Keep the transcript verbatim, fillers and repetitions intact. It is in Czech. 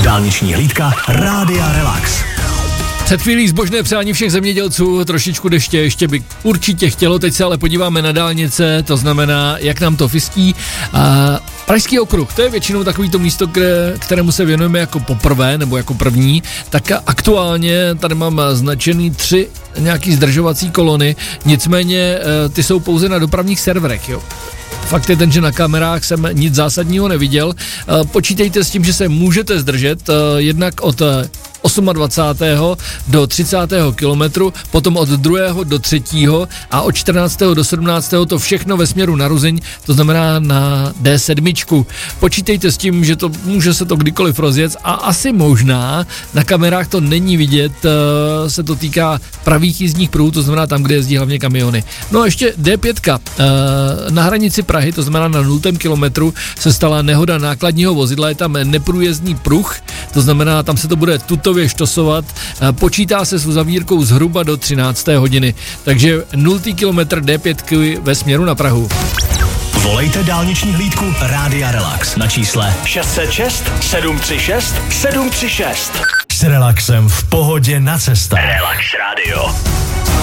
Dálniční hlídka Rádia Relax. Před chvílí zbožné přání všech zemědělců, trošičku deště ještě by určitě chtělo, teď se ale podíváme na dálnice, to znamená, jak nám to fistí. A Pražský okruh, to je většinou takový to místo, které, kterému se věnujeme jako poprvé nebo jako první, tak aktuálně tady mám značený tři nějaký zdržovací kolony, nicméně ty jsou pouze na dopravních serverech, jo. Fakt je ten, že na kamerách jsem nic zásadního neviděl. Počítejte s tím, že se můžete zdržet jednak od dvacátého osmého do třicátého kilometru, potom od druhého do třetího a od čtrnáctého do sedmnáctého to všechno ve směru na Ruzyň, to znamená na D sedm. Počítejte s tím, že to může se to kdykoliv rozjet a asi možná na kamerách to není vidět, se to týká pravých jízdních pruhů, to znamená tam, kde jezdí hlavně kamiony. No a ještě D pět, na hranici Prahy, to znamená na nultém kilometru, se stala nehoda nákladního vozidla, je tam neprůjezdný pruh, to znamená, tam se to bude tutově štosovat, počítá se s uzavírkou zhruba do třinácté hodiny, takže nultý kilometr D pět ve směru na Prahu. Volejte dálniční hlídku Rádia Relax na čísle šest set šest sedm tři šest sedm tři šest. S relaxem v pohodě na cestách. Relax Radio.